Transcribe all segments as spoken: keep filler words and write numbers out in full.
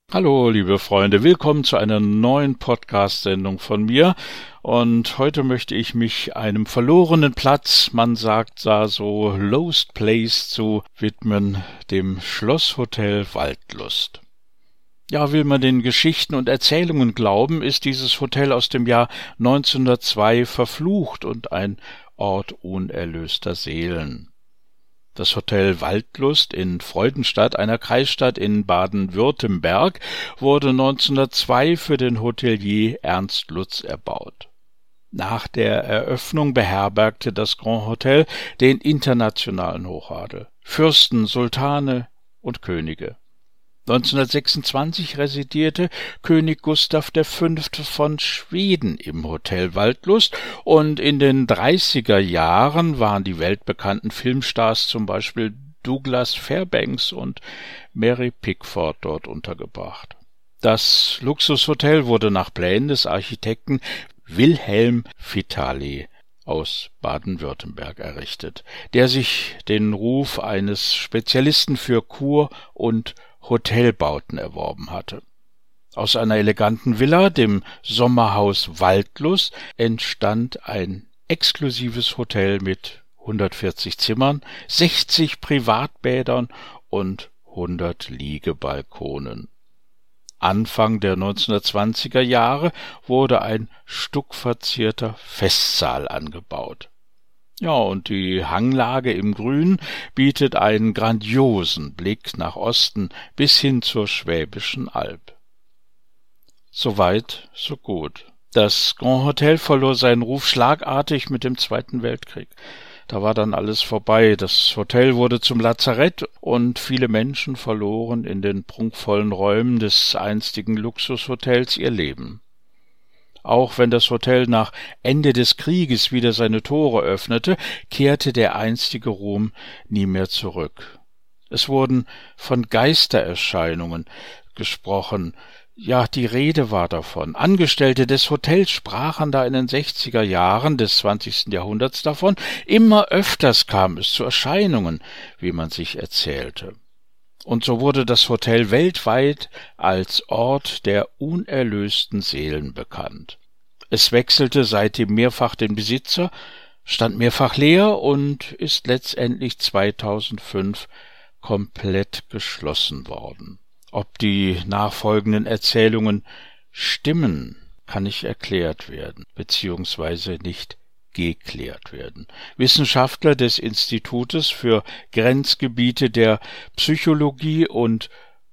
Hallo, liebe Freunde, willkommen zu einer neuen Podcast-Sendung von mir. Und heute möchte ich mich einem verlorenen Platz, man sagt da so Lost Place, zu widmen, dem Schlosshotel Waldlust. Ja, will man den Geschichten und Erzählungen glauben, ist dieses Hotel aus dem Jahr neunzehnhundertzwei verflucht und ein Ort unerlöster Seelen. Das Hotel Waldlust in Freudenstadt, einer Kreisstadt in Baden-Württemberg, wurde neunzehnhundertzwei für den Hotelier Ernst Lutz erbaut. Nach der Eröffnung beherbergte das Grand Hotel den internationalen Hochadel, Fürsten, Sultane und Könige. neunzehnhundertsechsundzwanzig residierte König Gustav der Fünfte von Schweden im Hotel Waldlust und in den dreißiger Jahren waren die weltbekannten Filmstars, zum Beispiel Douglas Fairbanks und Mary Pickford, dort untergebracht. Das Luxushotel wurde nach Plänen des Architekten Wilhelm Vitali aus Baden-Württemberg errichtet, der sich den Ruf eines Spezialisten für Kur- und Hotelbauten erworben hatte. Aus einer eleganten Villa, dem Sommerhaus Waldlust, entstand ein exklusives Hotel mit hundertvierzig Zimmern, sechzig Privatbädern und hundert Liegebalkonen. Anfang der neunzehnhundertzwanziger Jahre wurde ein stuckverzierter Festsaal angebaut. Ja, und die Hanglage im Grün bietet einen grandiosen Blick nach Osten bis hin zur Schwäbischen Alb. Soweit, so gut. Das Grand Hotel verlor seinen Ruf schlagartig mit dem Zweiten Weltkrieg. Da war dann alles vorbei. Das Hotel wurde zum Lazarett und viele Menschen verloren in den prunkvollen Räumen des einstigen Luxushotels ihr Leben. Auch wenn das Hotel nach Ende des Krieges wieder seine Tore öffnete, kehrte der einstige Ruhm nie mehr zurück. Es wurden von Geistererscheinungen gesprochen, ja, die Rede war davon. Angestellte des Hotels sprachen da in den sechziger Jahren des zwanzigsten Jahrhunderts davon. Immer öfters kam es zu Erscheinungen, wie man sich erzählte. Und so wurde das Hotel weltweit als Ort der unerlösten Seelen bekannt. Es wechselte seitdem mehrfach den Besitzer, stand mehrfach leer und ist letztendlich zweitausendfünf komplett geschlossen worden. Ob die nachfolgenden Erzählungen stimmen, kann nicht erklärt werden, beziehungsweise nicht geklärt werden. Wissenschaftler des Institutes für Grenzgebiete der Psychologie und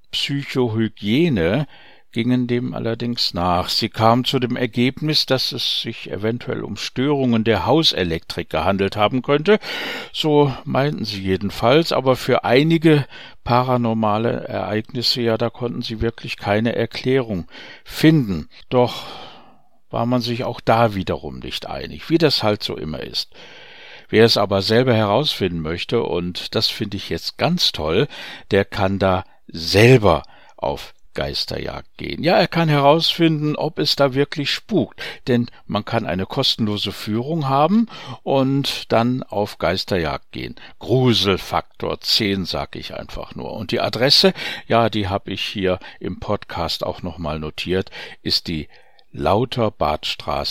Psychohygiene gingen dem allerdings nach. Sie kamen zu dem Ergebnis, dass es sich eventuell um Störungen der Hauselektrik gehandelt haben könnte. So meinten sie jedenfalls, aber für einige paranormale Ereignisse, ja, da konnten sie wirklich keine Erklärung finden. Doch war man sich auch da wiederum nicht einig, wie das halt so immer ist. Wer es aber selber herausfinden möchte, und das finde ich jetzt ganz toll, der kann da selber auf Geisterjagd gehen. Ja, er kann herausfinden, ob es da wirklich spukt, denn man kann eine kostenlose Führung haben und dann auf Geisterjagd gehen. Gruselfaktor zehn, sag ich einfach nur. Und die Adresse, ja, die habe ich hier im Podcast auch nochmal notiert, ist die Lauterbadstraße